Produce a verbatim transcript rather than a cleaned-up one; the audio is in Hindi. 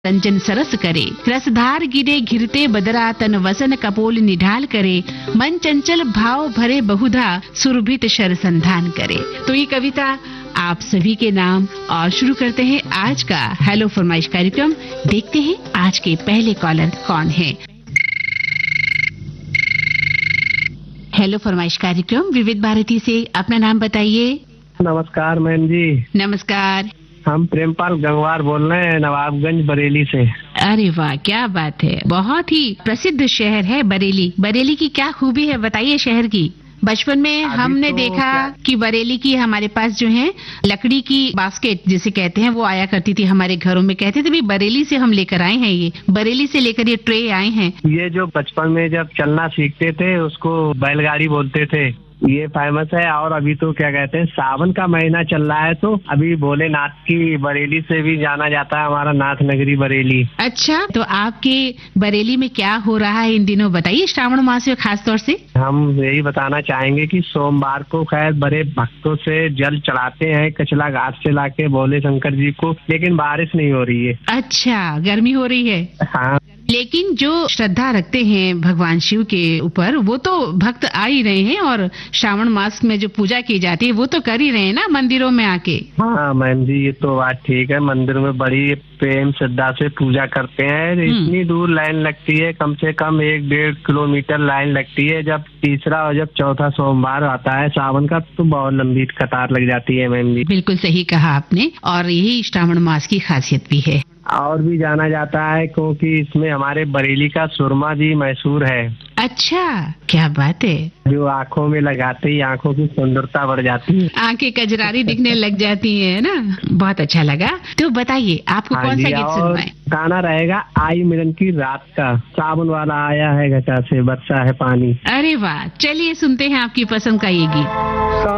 रंजन सरस करे, रसधार गिरे घिरते बदरा तन वसन कपोल निढाल करे, मन चंचल भाव भरे बहुधा सुरभित शर संधान करे। तो ये कविता आप सभी के नाम और शुरू करते हैं आज का हेलो फरमाइश कार्यक्रम। देखते हैं आज के पहले कॉलर कौन है। हेलो फरमाइश कार्यक्रम विविध भारती से, अपना नाम बताइए। नमस्कार मैम जी। नमस्कार। हम प्रेमपाल गंगवार बोल रहे हैं, नवाबगंज बरेली से। अरे वाह, क्या बात है, बहुत ही प्रसिद्ध शहर है बरेली। बरेली की क्या खूबी है बताइए शहर की। बचपन में हमने तो देखा कि बरेली की हमारे पास जो है लकड़ी की बास्केट जिसे कहते हैं वो आया करती थी हमारे घरों में। कहते थे भी बरेली से हम लेकर आए हैं, ये बरेली से लेकर ये ट्रे आए हैं। ये जो बचपन में जब चलना सीखते थे उसको बैलगाड़ी बोलते थे, ये फेमस है। और अभी तो क्या कहते हैं, सावन का महीना चल रहा है तो अभी भोलेनाथ की बरेली से भी जाना जाता है हमारा नाथ नगरी बरेली। अच्छा, तो आपके बरेली में क्या हो रहा है इन दिनों बताइए, श्रावण मास में खास तौर से। हम यही बताना चाहेंगे कि सोमवार को खैर बड़े भक्तों से जल चढ़ाते हैं कचला घाट से लाके भोले शंकर जी को, लेकिन बारिश नहीं हो रही है। अच्छा, गर्मी हो रही है। हाँ, लेकिन जो श्रद्धा रखते हैं भगवान शिव के ऊपर वो तो भक्त आ ही रहे हैं, और श्रावण मास में जो पूजा की जाती है वो तो कर ही रहे हैं ना मंदिरों में आके। हाँ मैम जी, ये तो बात ठीक है। मंदिर में बड़ी प्रेम श्रद्धा से पूजा करते हैं। इतनी दूर लाइन लगती है, कम से कम एक डेढ़ किलोमीटर लाइन लगती है। जब तीसरा और जब चौथा सोमवार आता है सावन का तो बहुत लंबी कतार लग जाती है मैम जी। बिल्कुल सही कहा आपने, और यही श्रावण मास की खासियत भी है। और भी जाना जाता है क्योंकि इसमें हमारे बरेली का सुरमा भी मशहूर है। अच्छा, क्या बात है। जो आंखों में लगाते ही आंखों की सुंदरता बढ़ जाती है, आंखें कजरारी दिखने लग जाती है ना। बहुत अच्छा लगा। तो बताइए आपको हाँ कौन सा जी, गीत और सुनवाएं? गाना रहेगा आई मिलन की रात का, सावन वाला आया है घटा से बरसा है पानी। अरे वाह, चलिए सुनते हैं आपकी पसंद का ये गीत।